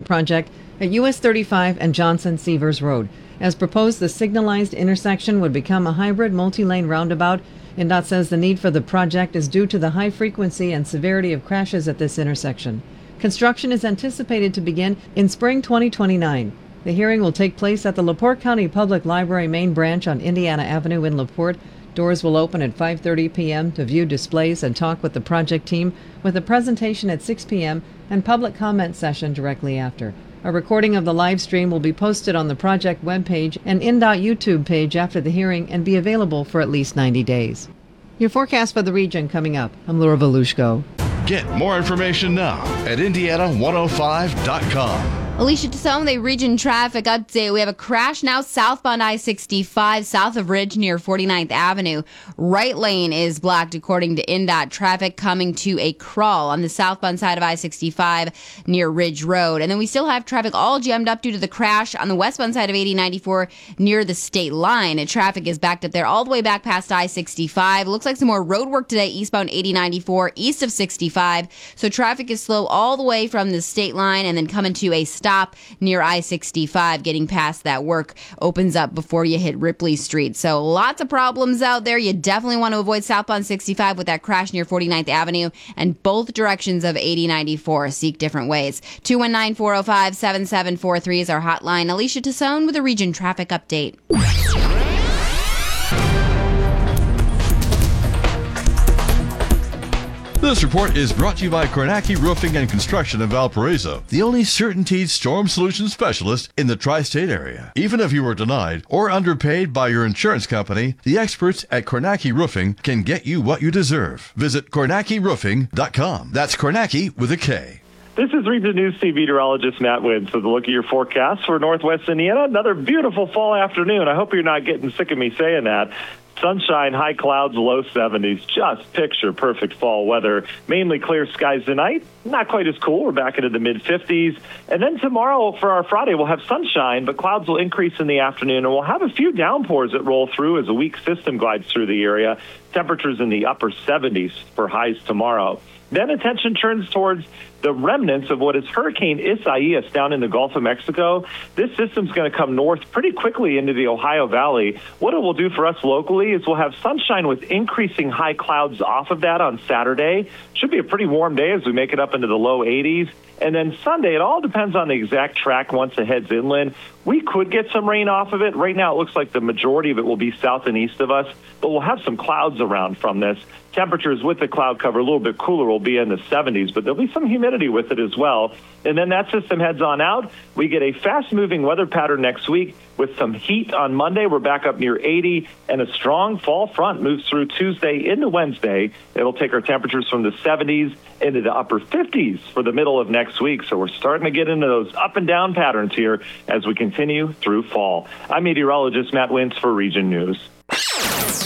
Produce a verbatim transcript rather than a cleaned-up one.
project at U S thirty-five and Johnson-Severs Road. As proposed, the signalized intersection would become a hybrid multi-lane roundabout. N D O T says the need for the project is due to the high frequency and severity of crashes at this intersection. Construction is anticipated to begin in spring twenty twenty-nine. The hearing will take place at the LaPorte County Public Library main branch on Indiana Avenue in LaPorte. Doors will open at five thirty p.m. to view displays and talk with the project team, with a presentation at six p.m. and public comment session directly after. A recording of the live stream will be posted on the project webpage and N D O T YouTube page after the hearing and be available for at least ninety days. Your forecast for the region coming up. I'm Laura Volushko. Get more information now at Indiana one oh five dot com. Alicia Tassone with a region traffic update. We have a crash now southbound I sixty-five, south of Ridge near forty-ninth Avenue. Right lane is blocked according to N D O T. Traffic coming to a crawl on the southbound side of I sixty-five near Ridge Road. And then we still have traffic all jammed up due to the crash on the westbound side of eighty ninety-four near the state line. And traffic is backed up there all the way back past I sixty-five. Looks like some more road work today eastbound eighty ninety-four east of sixty-five. So traffic is slow all the way from the state line and then coming to a stop Stop near I sixty-five, getting past that work opens up before you hit Ripley Street. So lots of problems out there. You definitely want to avoid southbound sixty-five with that crash near forty-ninth Avenue, and both directions of eighty ninety-four. Seek different ways. two one nine, four oh five, seven seven four three is our hotline. Alicia Tassone with a region traffic update. This report is brought to you by Kornacki Roofing and Construction of Valparaiso, the only CertainTeed storm solution specialist in the tri-state area. Even if you were denied or underpaid by your insurance company, the experts at Kornacki Roofing can get you what you deserve. Visit Kornacki Roofing dot com. That's Kornacki with a K. This is Region News Steve meteorologist Matt Wins with a look at your forecast for Northwest Indiana. Another beautiful fall afternoon. I hope you're not getting sick of me saying that. Sunshine, high clouds, low seventies. Just picture perfect fall weather. Mainly clear skies tonight. Not quite as cool. We're back into the mid fifties. And then tomorrow for our Friday, we'll have sunshine, but clouds will increase in the afternoon. And we'll have a few downpours that roll through as a weak system glides through the area. Temperatures in the upper seventies for highs tomorrow. Then attention turns towards the remnants of what is Hurricane Isaias down in the Gulf of Mexico. This system's going to come north pretty quickly into the Ohio Valley. What it will do for us locally is we'll have sunshine with increasing high clouds off of that on Saturday. Should be a pretty warm day as we make it up into the low eighties. And then Sunday, it all depends on the exact track once it heads inland. We could get some rain off of it. Right now, it looks like the majority of it will be south and east of us, but we'll have some clouds around from this. Temperatures with the cloud cover a little bit cooler will be in the seventies, but there'll be some humidity with it as well. And then that system heads on out. We get a fast-moving weather pattern next week with some heat on Monday. We're back up near eighty, and a strong fall front moves through Tuesday into Wednesday. It'll take our temperatures from the seventies into the upper fifties for the middle of next week. So we're starting to get into those up and down patterns here as we continue through fall. I'm meteorologist Matt Wins for Region News.